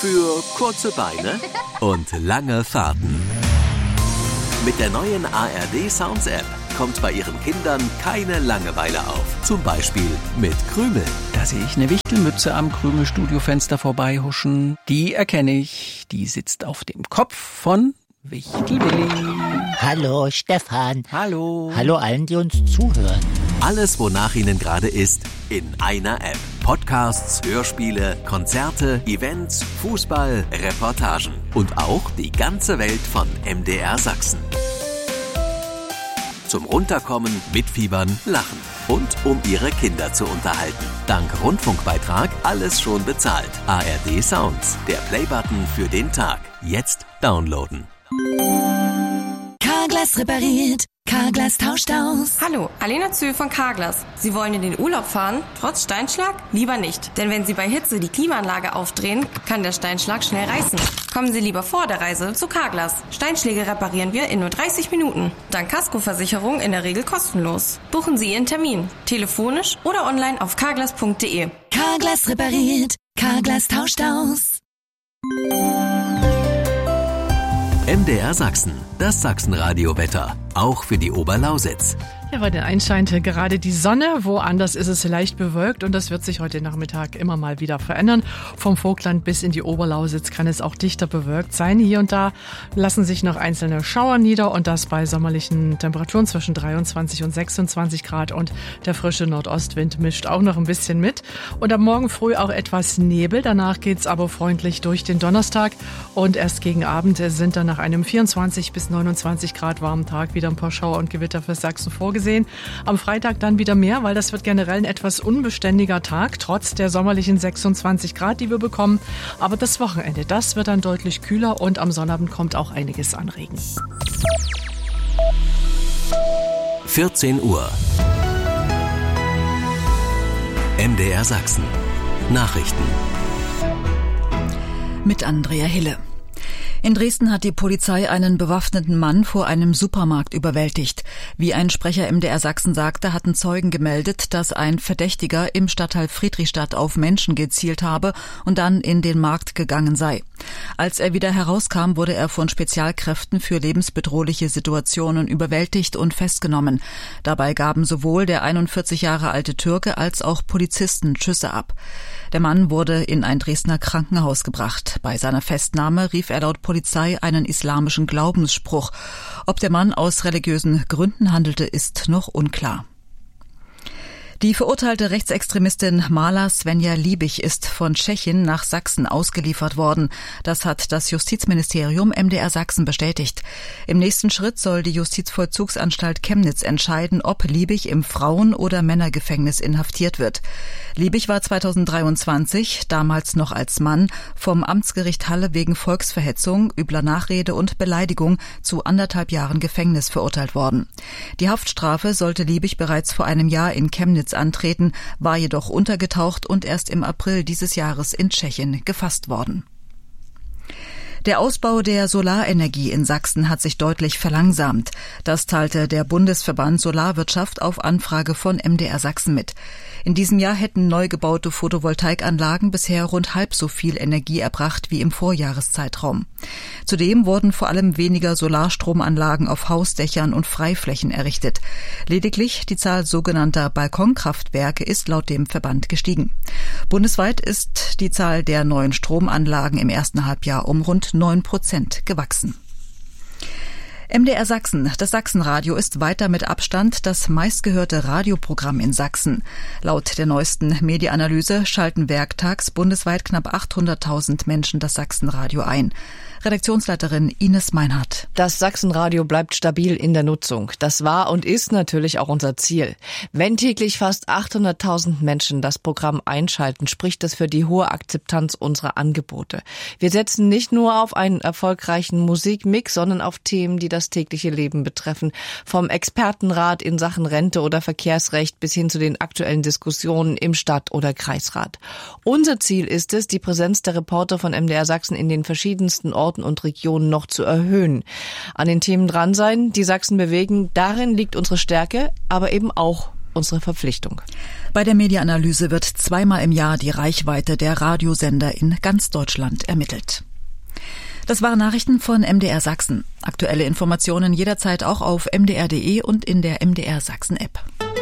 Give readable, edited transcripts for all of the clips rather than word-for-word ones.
Für kurze Beine und lange Fahrten. Mit der neuen ARD Sounds App kommt bei Ihren Kindern keine Langeweile auf. Zum Beispiel mit Krümel. Da sehe ich eine Wichtelmütze am Krümel-Studiofenster vorbeihuschen. Die erkenne ich. Die sitzt auf dem Kopf von Wichtelwilli. Hallo Stefan. Hallo. Hallo allen, die uns zuhören. Alles, wonach Ihnen gerade ist, in einer App. Podcasts, Hörspiele, Konzerte, Events, Fußball, Reportagen und auch die ganze Welt von MDR Sachsen. Zum Runterkommen, mitfiebern, lachen und um Ihre Kinder zu unterhalten. Dank Rundfunkbeitrag alles schon bezahlt. ARD Sounds, der Playbutton für den Tag. Jetzt downloaden. Carglass repariert. Carglass tauscht aus. Hallo, Alena Zühl von Carglass. Sie wollen in den Urlaub fahren, trotz Steinschlag? Lieber nicht. Denn wenn Sie bei Hitze die Klimaanlage aufdrehen, kann der Steinschlag schnell reißen. Kommen Sie lieber vor der Reise zu Carglass. Steinschläge reparieren wir in nur 30 Minuten. Dank Kaskoversicherung in der Regel kostenlos. Buchen Sie Ihren Termin. Telefonisch oder online auf carglass.de. Carglass repariert. Carglass tauscht aus. MDR Sachsen, das Sachsenradio-Wetter, auch für die Oberlausitz. Ja, bei den Einen scheint gerade die Sonne, woanders ist es leicht bewölkt und das wird sich heute Nachmittag immer mal wieder verändern. Vom Vogtland bis in die Oberlausitz kann es auch dichter bewölkt sein. Hier und da lassen sich noch einzelne Schauer nieder und das bei sommerlichen Temperaturen zwischen 23 und 26 Grad und der frische Nordostwind mischt auch noch ein bisschen mit. Und am Morgen früh auch etwas Nebel, danach geht's aber freundlich durch den Donnerstag und erst gegen Abend sind dann nach einem 24 bis 29 Grad warmen Tag wieder ein paar Schauer und Gewitter für Sachsen vorgesehen. Am Freitag dann wieder mehr, weil das wird generell ein etwas unbeständiger Tag, trotz der sommerlichen 26 Grad, die wir bekommen. Aber das Wochenende, das wird dann deutlich kühler und am Sonnabend kommt auch einiges an Regen. 14 Uhr. MDR Sachsen. Nachrichten. Mit Andrea Hille. In Dresden hat die Polizei einen bewaffneten Mann vor einem Supermarkt überwältigt. Wie ein Sprecher MDR Sachsen sagte, hatten Zeugen gemeldet, dass ein Verdächtiger im Stadtteil Friedrichstadt auf Menschen gezielt habe und dann in den Markt gegangen sei. Als er wieder herauskam, wurde er von Spezialkräften für lebensbedrohliche Situationen überwältigt und festgenommen. Dabei gaben sowohl der 41 Jahre alte Türke als auch Polizisten Schüsse ab. Der Mann wurde in ein Dresdner Krankenhaus gebracht. Bei seiner Festnahme rief er laut Polizei einen islamischen Glaubensspruch. Ob der Mann aus religiösen Gründen handelte, ist noch unklar. Die verurteilte Rechtsextremistin Mala Svenja Liebig ist von Tschechien nach Sachsen ausgeliefert worden. Das hat das Justizministerium MDR Sachsen bestätigt. Im nächsten Schritt soll die Justizvollzugsanstalt Chemnitz entscheiden, ob Liebig im Frauen- oder Männergefängnis inhaftiert wird. Liebig war 2023, damals noch als Mann, vom Amtsgericht Halle wegen Volksverhetzung, übler Nachrede und Beleidigung zu 1,5 Jahren Gefängnis verurteilt worden. Die Haftstrafe sollte Liebig bereits vor einem Jahr in Chemnitz antreten, war jedoch untergetaucht und erst im April dieses Jahres in Tschechien gefasst worden. Der Ausbau der Solarenergie in Sachsen hat sich deutlich verlangsamt. Das teilte der Bundesverband Solarwirtschaft auf Anfrage von MDR Sachsen mit. In diesem Jahr hätten neu gebaute Photovoltaikanlagen bisher rund halb so viel Energie erbracht wie im Vorjahreszeitraum. Zudem wurden vor allem weniger Solarstromanlagen auf Hausdächern und Freiflächen errichtet. Lediglich die Zahl sogenannter Balkonkraftwerke ist laut dem Verband gestiegen. Bundesweit ist die Zahl der neuen Stromanlagen im ersten Halbjahr um rund 9% gewachsen. MDR Sachsen, das Sachsenradio, ist weiter mit Abstand das meistgehörte Radioprogramm in Sachsen. Laut der neuesten Medienanalyse schalten werktags bundesweit knapp 800.000 Menschen das Sachsenradio ein. Redaktionsleiterin Ines Meinhardt. Das Sachsenradio bleibt stabil in der Nutzung. Das war und ist natürlich auch unser Ziel. Wenn täglich fast 800.000 Menschen das Programm einschalten, spricht das für die hohe Akzeptanz unserer Angebote. Wir setzen nicht nur auf einen erfolgreichen Musikmix, sondern auf Themen, die das tägliche Leben betreffen. Vom Expertenrat in Sachen Rente oder Verkehrsrecht bis hin zu den aktuellen Diskussionen im Stadt- oder Kreisrat. Unser Ziel ist es, die Präsenz der Reporter von MDR Sachsen in den verschiedensten Orten und Regionen noch zu erhöhen. An den Themen dran sein, die Sachsen bewegen, darin liegt unsere Stärke, aber eben auch unsere Verpflichtung. Bei der Medienanalyse wird zweimal im Jahr die Reichweite der Radiosender in ganz Deutschland ermittelt. Das waren Nachrichten von MDR Sachsen. Aktuelle Informationen jederzeit auch auf mdr.de und in der MDR Sachsen App.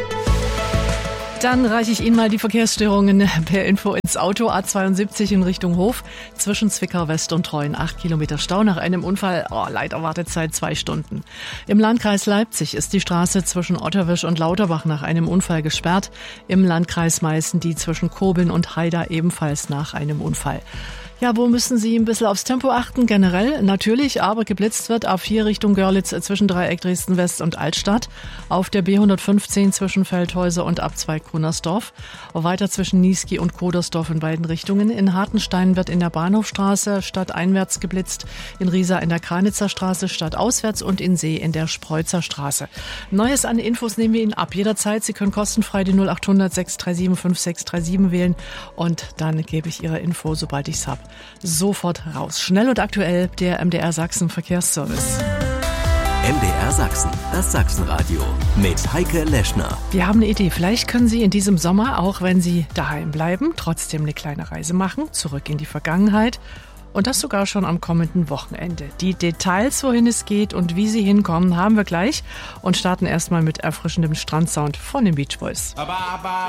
Dann reiche ich Ihnen mal die Verkehrsstörungen per Info ins Auto. A72 in Richtung Hof. Zwischen Zwickau West und Treuen 8 Kilometer Stau nach einem Unfall. Leider Wartezeit 2 Stunden. Im Landkreis Leipzig ist die Straße zwischen Otterwisch und Lauterbach nach einem Unfall gesperrt. Im Landkreis Meißen die zwischen Kobeln und Haida ebenfalls nach einem Unfall. Ja, wo müssen Sie ein bisschen aufs Tempo achten? Generell natürlich, aber geblitzt wird A4 Richtung Görlitz zwischen Dreieck Dresden West und Altstadt. Auf der B115 zwischen Feldhäuser und Abzweig Kunersdorf. Weiter zwischen Niesky und Kodersdorf in beiden Richtungen. In Hartenstein wird in der Bahnhofstraße stadteinwärts geblitzt. In Riesa in der Kranitzer Straße stadtauswärts und in See in der Spreutzer Straße. Neues an Infos nehmen wir Ihnen ab jederzeit. Sie können kostenfrei die 0800 637 5637 wählen und dann gebe ich Ihre Info, sobald ich es habe, sofort raus. Schnell und aktuell der MDR Sachsen Verkehrsservice. MDR Sachsen, das Sachsenradio mit Heike Leschner. Wir haben eine Idee. Vielleicht können Sie in diesem Sommer, auch wenn Sie daheim bleiben, trotzdem eine kleine Reise machen, zurück in die Vergangenheit. Und das sogar schon am kommenden Wochenende. Die Details, wohin es geht und wie Sie hinkommen, haben wir gleich und starten erstmal mit erfrischendem Strandsound von den Beach Boys.